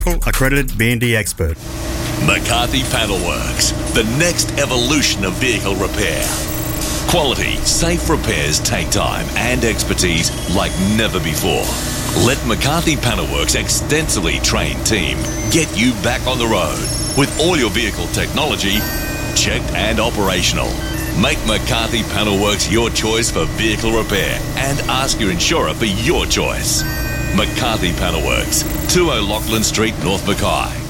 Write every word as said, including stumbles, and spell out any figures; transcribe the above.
accredited B and D expert. McCarthy Panelworks, the next evolution of vehicle repair. Quality, safe repairs take time and expertise like never before. Let McCarthy Panelworks' extensively trained team get you back on the road with all your vehicle technology checked and operational. Make McCarthy Panelworks your choice for vehicle repair and ask your insurer for your choice. McCarthy Panelworks, two O'Loughlin Street, North Mackay.